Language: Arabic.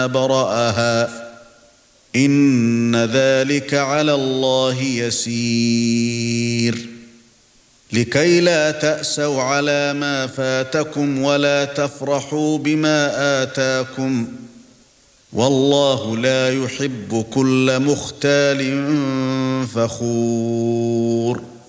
برأها إن ذلك على الله يسير لكي لا تأسوا على ما فاتكم ولا تفرحوا بما آتاكم والله لا يحب كل مختال فخور